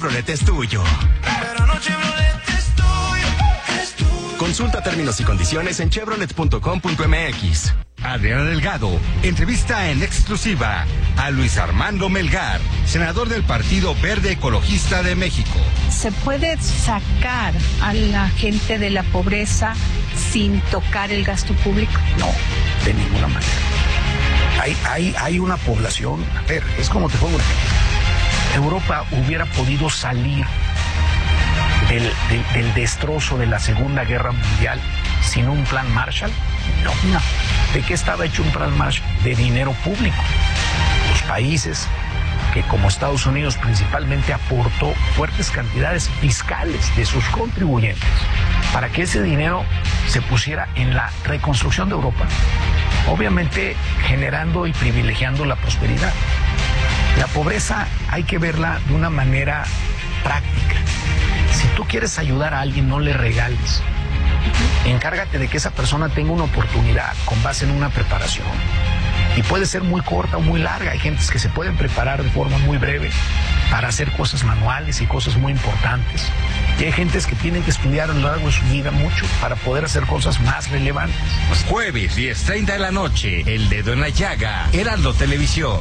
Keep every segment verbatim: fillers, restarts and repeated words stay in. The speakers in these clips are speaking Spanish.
Chevrolet es tuyo. Pero no Chevrolet es tuyo, es tuyo. Consulta términos y condiciones en chevrolet punto com punto m x. Adriana Delgado entrevista en exclusiva a Luis Armando Melgar, senador del Partido Verde Ecologista de México. ¿Se puede sacar a la gente de la pobreza sin tocar el gasto público? No, de ninguna manera. Hay, hay, hay una población, a ver, es como te pongo un ejemplo. Europa hubiera podido salir del, del, del destrozo de la Segunda Guerra Mundial sin un plan Marshall. No, no. ¿De qué estaba hecho un plan Marshall? De dinero público. Los países que, como Estados Unidos principalmente, aportó fuertes cantidades fiscales de sus contribuyentes para que ese dinero se pusiera en la reconstrucción de Europa, obviamente generando y privilegiando la prosperidad. La pobreza hay que verla de una manera práctica. Si tú quieres ayudar a alguien, no le regales. Encárgate de que esa persona tenga una oportunidad con base en una preparación. Y puede ser muy corta o muy larga. Hay gentes que se pueden preparar de forma muy breve para hacer cosas manuales y cosas muy importantes. Y hay gentes que tienen que estudiar a lo largo de su vida mucho para poder hacer cosas más relevantes. Jueves, diez treinta de la noche, El Dedo en la Llaga, Heraldo Televisión.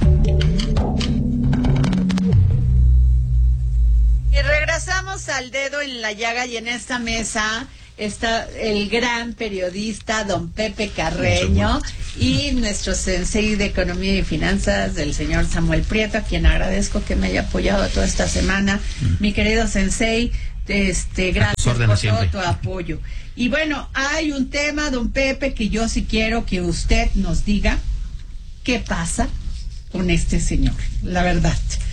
Y regresamos al Dedo en la Llaga, y en esta mesa está el gran periodista don Pepe Carreño y nuestro sensei de Economía y Finanzas, el señor Samuel Prieto, a quien agradezco que me haya apoyado toda esta semana. Mm. Mi querido sensei, este, gracias por todo siempre. Tu apoyo. Y bueno, hay un tema, don Pepe, que yo sí quiero que usted nos diga qué pasa con este señor, la verdad.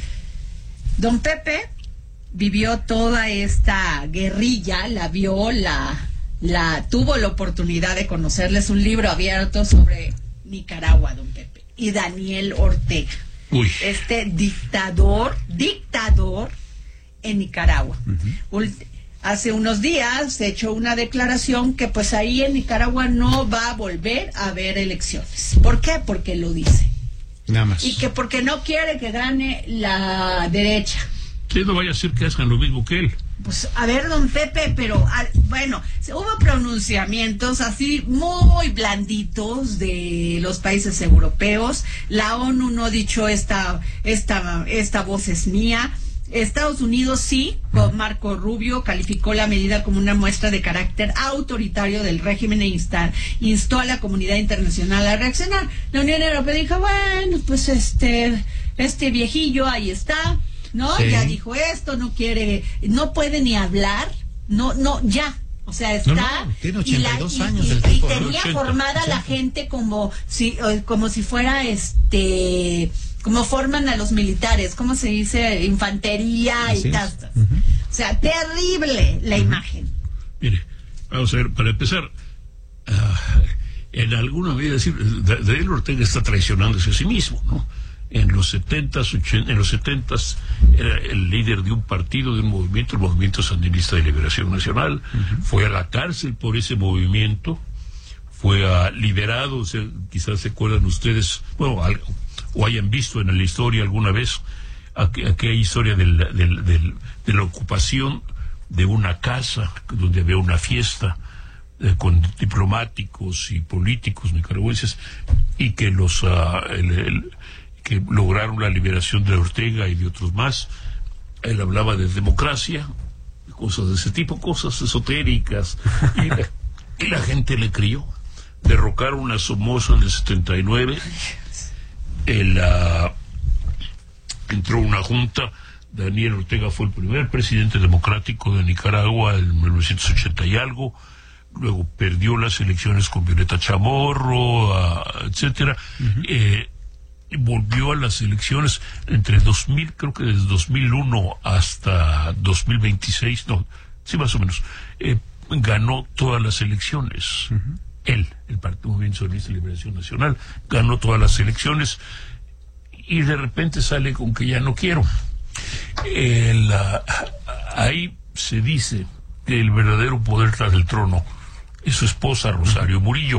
Don Pepe vivió toda esta guerrilla, la vio, la, la tuvo la oportunidad de conocerles, un libro abierto sobre Nicaragua, don Pepe, y Daniel Ortega. Uy. Este dictador, dictador en Nicaragua. Uh-huh. Hace unos días he hecho una declaración que pues ahí en Nicaragua no va a volver a haber elecciones. ¿Por qué? Porque lo dice. Nada más. Y que porque no quiere que gane la derecha. Sí, no vaya a decir que hagan lo mismo que él. Pues a ver, don Pepe, pero a, bueno, hubo pronunciamientos así muy blanditos de los países europeos. La ONU no ha dicho esta, esta, esta voz es mía. Estados Unidos sí, con Marco Rubio, calificó la medida como una muestra de carácter autoritario del régimen e insta, instó a la comunidad internacional a reaccionar. La Unión Europea dijo, bueno, pues este, este viejillo ahí está, ¿no? Sí. Ya dijo esto, no quiere, no puede ni hablar, no, no, ya. O sea, está... No, no, tiene ochenta y dos y la, años y, el y, tipo. Y tenía ochenta, formada ochenta. La gente como si, como si fuera este... como forman a los militares, ¿cómo se dice? Infantería y tal. Uh-huh. O sea, terrible la uh-huh. imagen. Mire, vamos a ver, para empezar, uh, en alguna medida decir, Daniel Ortega está traicionándose a sí mismo, ¿no? En los setentas, en los setentas era el líder de un partido, de un movimiento, el Movimiento Sandinista de Liberación Nacional, uh-huh. fue a la cárcel por ese movimiento, fue a, liberado, o sea, quizás se acuerdan ustedes, bueno, algo, o hayan visto en la historia alguna vez aqu- aquella historia del, del, del, de la ocupación de una casa donde había una fiesta eh, con diplomáticos y políticos nicaragüenses y que los uh, el, el, que lograron la liberación de Ortega y de otros más. Él hablaba de democracia, cosas de ese tipo, cosas esotéricas, y la, y la gente le creyó. Derrocaron a Somoza en el setenta y nueve. El, uh, entró una junta. Daniel Ortega fue el primer presidente democrático de Nicaragua en mil novecientos ochenta y algo. Luego perdió las elecciones con Violeta Chamorro, uh, etcétera. Uh-huh. Eh, volvió a las elecciones entre dos mil, creo que desde dos mil uno hasta dos mil veintiséis, no, sí, más o menos. Eh, ganó todas las elecciones. Uh-huh. Él, el Partido Movimiento Socialista de Liberación Nacional, ganó todas las elecciones y de repente sale con que ya no quiero. El, uh, ahí se dice que el verdadero poder tras el trono es su esposa, Rosario Murillo.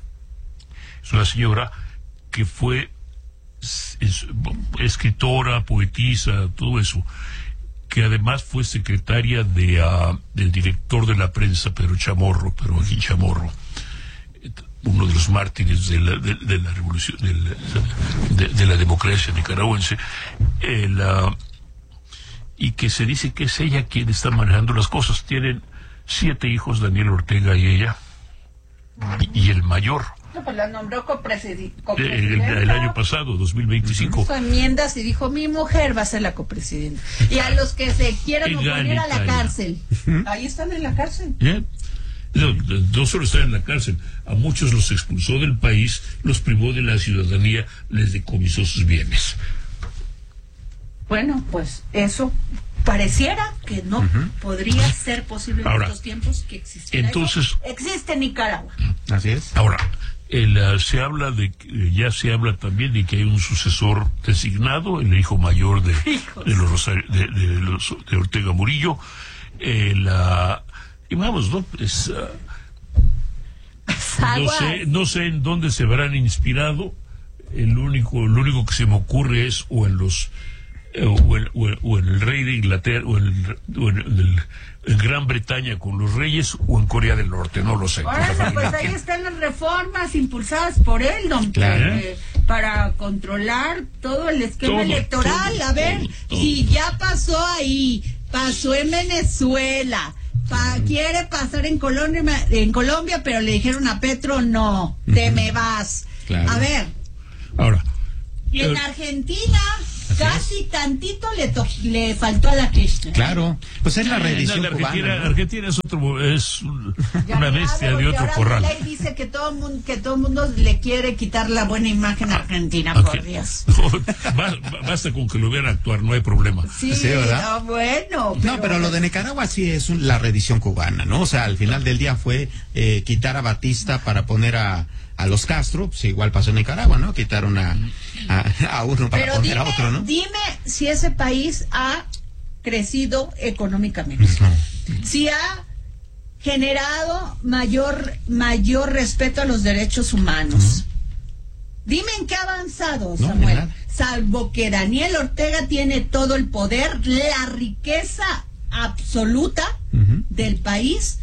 Es una señora que fue es, escritora, poetisa, todo eso, que además fue secretaria de uh, del director de la prensa, Pedro Chamorro, Pedro Joaquín Chamorro, uno de los mártires de la, de, de la revolución, de la, de, de la democracia nicaragüense, el, uh, y que se dice que es ella quien está manejando las cosas. Tienen siete hijos, Daniel Ortega y ella, y, y el mayor. No, pues la nombró copresidi- El, copresidenta. el, el año pasado, dos mil veinticinco. Hizo enmiendas y dijo, mi mujer va a ser la copresidenta. Y a los que se quieran oponer a la cárcel. Ahí están en la cárcel. ¿Eh? No, no solo están en la cárcel, a muchos los expulsó del país, los privó de la ciudadanía, les decomisó sus bienes. Bueno, pues eso pareciera que no uh-huh. podría ser posible en Ahora, estos tiempos que existiera. Entonces, eso. Existe en Nicaragua. Así es. Ahora, el, uh, se habla de, ya se habla también de que hay un sucesor designado, el hijo mayor de, de los Rosario, de, de, los, de Ortega Murillo. El, uh, y vamos, ¿no? Es, uh, no sé, no sé en dónde se habrán inspirado. El único, lo único que se me ocurre es o en los O en, o, en, o en el rey de Inglaterra, o en, o en, el, en Gran Bretaña con los reyes, o en Corea del Norte, no lo sé. Bueno, pues ahí están las reformas impulsadas por él, don Claro. Pepe, para controlar todo el esquema Todo, electoral. todo, A ver, todo, todo. si ya pasó ahí, pasó en Venezuela, pa- quiere pasar en Colombia, en Colombia, pero le dijeron a Petro, no, te me vas. Claro. A ver, Ahora, y en eh, Argentina casi tantito le, to- le faltó a la Kirchner. Claro, pues es la reedición la Argentina, cubana, ¿no? Argentina es otro, es un- Ya una nada, bestia de porque otro ahora corral. Milei dice que todo mundo que todo mundo le quiere quitar la buena imagen a Argentina, Ok. por Dios. Basta, basta con que lo vean actuar, no hay problema. Sí, Sí, ¿verdad? no, bueno. No, pero lo de Nicaragua sí es un- la reedición cubana, ¿no? O sea, al final del día fue eh, quitar a Batista para poner a, a los Castro, pues igual pasó en Nicaragua, ¿no? Quitaron a, a, a uno para Pero poner dime, a otro, ¿no? dime si ese país ha crecido económicamente. Si ha generado mayor mayor respeto a los derechos humanos. Dime en qué ha avanzado, No, Samuel. nada. Salvo que Daniel Ortega tiene todo el poder, la riqueza absoluta Ujú. del país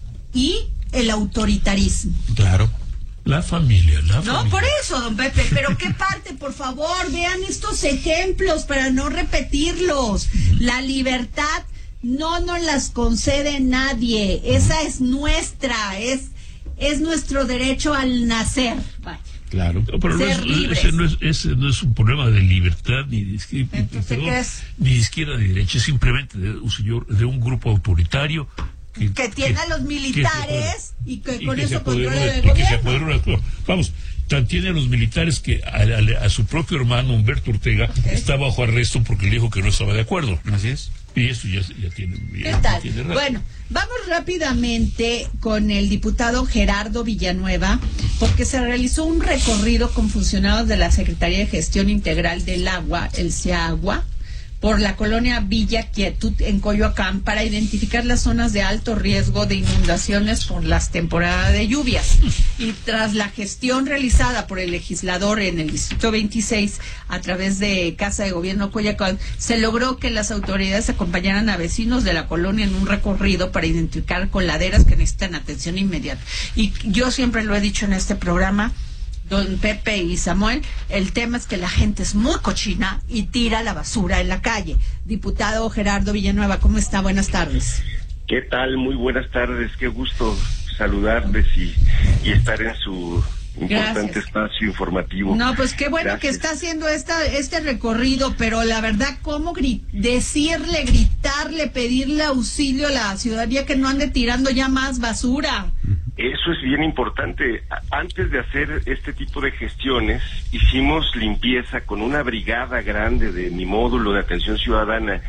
y el autoritarismo. Claro. La familia, la No, familia. por eso, don Pepe, pero qué parte, por favor, vean estos ejemplos para no repetirlos. La libertad no nos las concede nadie, esa es nuestra, es, es nuestro derecho al nacer. Vaya. Claro. No, pero no Ser es, libres. ese, no es, ese no es un problema de libertad ni de izquierda, Entonces, perdón, ¿qué es? ni de izquierda ni de derecha, es simplemente de un señor, de un grupo autoritario que, Que tiene a los militares y que y con que se eso apoderó controla de- el y que se gobierno. apoderó de las cosas. Vamos, tan tiene a los militares que a, a- a su propio hermano Humberto Ortega está bajo arresto porque le dijo que no estaba de acuerdo. Así es. Y eso ya, ya tiene. ¿Qué ya tal? tiene rato. Bueno, vamos rápidamente con el diputado Gerardo Villanueva, porque se realizó un recorrido con funcionarios de la Secretaría de Gestión Integral del Agua, el SEAGUA, por la colonia Villa Quietud en Coyoacán para identificar las zonas de alto riesgo de inundaciones por las temporadas de lluvias. Y tras la gestión realizada por el legislador en el Distrito veintiséis a través de Casa de Gobierno Coyoacán, se logró que las autoridades acompañaran a vecinos de la colonia en un recorrido para identificar coladeras que necesitan atención inmediata. Y yo siempre lo he dicho en este programa, don Pepe y Samuel, el tema es que la gente es muy cochina y tira la basura en la calle. Diputado Gerardo Villanueva, ¿cómo está? Buenas tardes. ¿Qué tal? Muy buenas tardes. Qué gusto saludarles y, y estar en su importante Gracias. espacio informativo. No, pues qué bueno Gracias. que está haciendo esta, este recorrido, pero la verdad, ¿cómo gri- decirle, gritarle, pedirle auxilio a la ciudadanía que no ande tirando ya más basura? Eso es bien importante. A- Antes de hacer este tipo de gestiones, hicimos limpieza con una brigada grande de mi módulo de atención ciudadana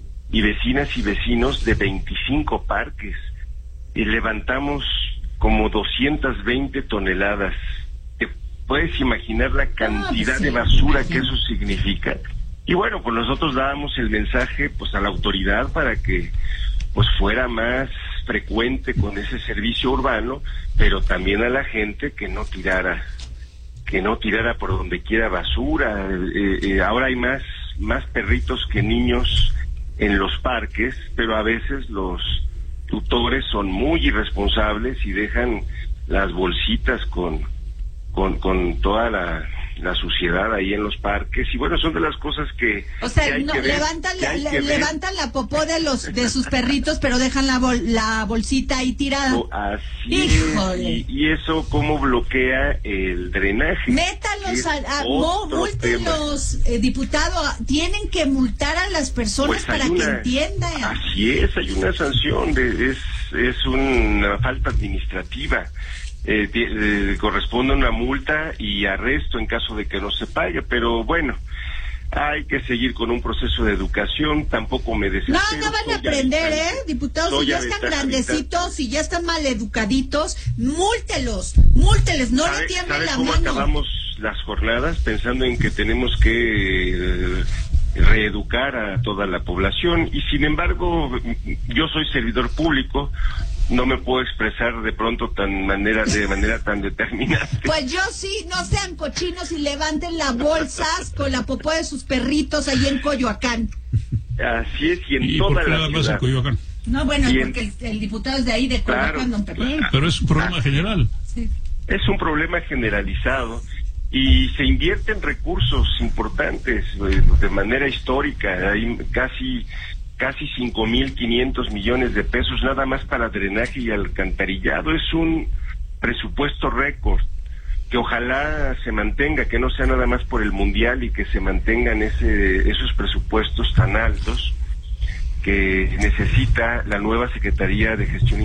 y vecinas y vecinos de veinticinco parques. Y levantamos como doscientas veinte toneladas. ¿Te puedes imaginar la cantidad Ah, sí, de basura sí. que eso significa? Y bueno, pues nosotros dábamos el mensaje pues a la autoridad para que pues fuera más frecuente con ese servicio urbano, pero también a la gente que no tirara que no tirara por donde quiera basura. Eh, eh, ahora hay más más perritos que niños en los parques, pero a veces los tutores son muy irresponsables y dejan las bolsitas con con, con toda la, la suciedad ahí en los parques, y bueno, son de las cosas que O sea, que hay no, que ver, levantan, que hay la, que ver. levantan la popó de los de sus perritos, pero dejan la bol, la bolsita ahí tirada. O así Híjole. es, y, y eso cómo bloquea el drenaje. Métalos Es a, a otro múltenlos, eh, diputado, tienen que multar a las personas Pues hay para que una- entiendan. Así es, hay una sanción, de, es, es una falta administrativa. Eh, ti- eh, corresponde una multa y arresto en caso de que no se pague, pero bueno, hay que seguir con un proceso de educación, tampoco me No, desespero. no van a soy aprender, ¿eh? habitante, Diputados, soy si ya están habitante- grandecitos, si ya están mal educaditos, múltelos, múlteles, no ¿Sabe, le tiemblen sabe la cómo mano. acabamos las jornadas? Pensando en que tenemos que eh, reeducar a toda la población, y sin embargo, yo soy servidor público, no me puedo expresar de pronto tan manera de manera tan determinante. Pues yo sí, no sean cochinos y levanten las bolsas con la popó de sus perritos ahí en Coyoacán. Así es, y en ¿Y por toda qué la nada más en ciudad. Coyoacán? No, bueno, Bien. porque el, el diputado es de ahí, de Claro. Coyoacán, don Pepe. Claro, pero es un problema general. Sí. Es un problema generalizado y se invierten recursos importantes eh, de manera histórica. Hay casi casi cinco mil quinientos millones de pesos nada más para drenaje y alcantarillado. Es un presupuesto récord que ojalá se mantenga, que no sea nada más por el mundial, y que se mantengan ese esos presupuestos tan altos que necesita la nueva Secretaría de Gestión